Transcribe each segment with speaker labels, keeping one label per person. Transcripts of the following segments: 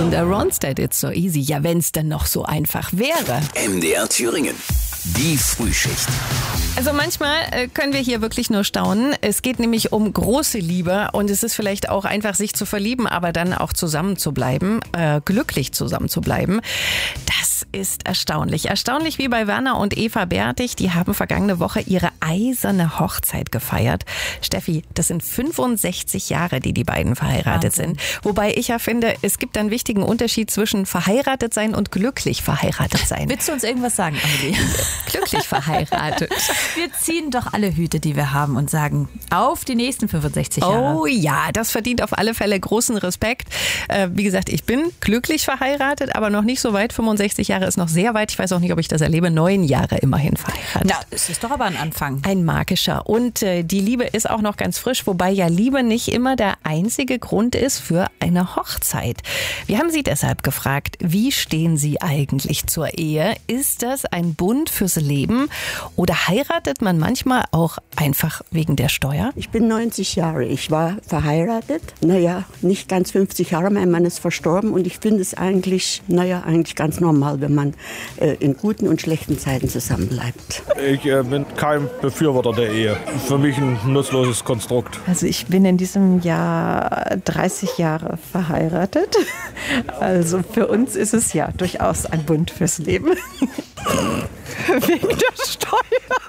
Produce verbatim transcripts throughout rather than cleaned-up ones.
Speaker 1: Linda Ronstadt, It's So Easy. Ja, wenn es denn noch so einfach wäre.
Speaker 2: M D R Thüringen. Die Frühschicht.
Speaker 1: Also manchmal äh, können wir hier wirklich nur staunen. Es geht nämlich um große Liebe und es ist vielleicht auch einfach, sich zu verlieben, aber dann auch zusammen zu bleiben, äh, glücklich zusammen zu bleiben. Das ist erstaunlich. Erstaunlich wie bei Werner und Eva Bärtig. Die haben vergangene Woche ihre eiserne Hochzeit gefeiert. Steffi, das sind fünfundsechzig Jahre, die die beiden verheiratet Wahnsinn. sind. Wobei ich ja finde, es gibt einen wichtigen Unterschied zwischen verheiratet sein und glücklich verheiratet sein.
Speaker 3: Willst du uns irgendwas sagen, Amelie?
Speaker 1: Glücklich verheiratet.
Speaker 3: Wir ziehen doch alle Hüte, die wir haben und sagen, auf die nächsten fünfundsechzig Jahre.
Speaker 1: Oh ja, das verdient auf alle Fälle großen Respekt. Äh, wie gesagt, ich bin glücklich verheiratet, aber noch nicht so weit. fünfundsechzig Jahre ist noch sehr weit. Ich weiß auch nicht, ob ich das erlebe. Neun Jahre immerhin verheiratet.
Speaker 3: Na, es ist doch aber ein Anfang.
Speaker 1: Ein magischer. Und äh, die Liebe ist auch noch ganz frisch, wobei ja Liebe nicht immer der einzige Grund ist für eine Hochzeit. Wir haben Sie deshalb gefragt, wie stehen Sie eigentlich zur Ehe? Ist das ein Bund fürs Leben oder heiratet man manchmal auch einfach wegen der Steuer?
Speaker 4: Ich bin neunzig Jahre. Ich war verheiratet. Naja, nicht ganz fünfzig Jahre. Mein Mann ist verstorben und ich finde es eigentlich, naja, eigentlich ganz normal, wenn man äh, in guten und schlechten Zeiten zusammenbleibt.
Speaker 5: Ich äh, bin kein Befürworter der Ehe. Für mich ein nutzloses Konstrukt.
Speaker 6: Also ich bin in diesem Jahr dreißig Jahre verheiratet. Also für uns ist es ja durchaus ein Bund fürs Leben. Wegen der Steuer.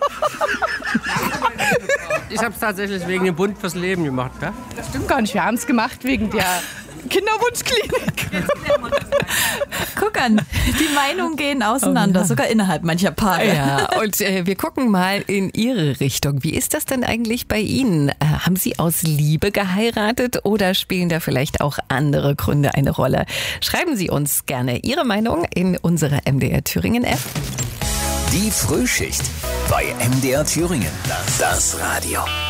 Speaker 7: Ich habe es tatsächlich wegen dem Bund fürs Leben gemacht. Ja?
Speaker 6: Das stimmt gar nicht. Wir haben es gemacht wegen der Kinderwunschklinik.
Speaker 3: Guck an, die Meinungen gehen auseinander, oh ja. sogar innerhalb mancher Paare.
Speaker 1: Ja, und äh, wir gucken mal in Ihre Richtung. Wie ist das denn eigentlich bei Ihnen? Äh, haben Sie aus Liebe geheiratet oder spielen da vielleicht auch andere Gründe eine Rolle? Schreiben Sie uns gerne Ihre Meinung in unsere M D R Thüringen App.
Speaker 2: Die Frühschicht bei M D R Thüringen. Das Radio.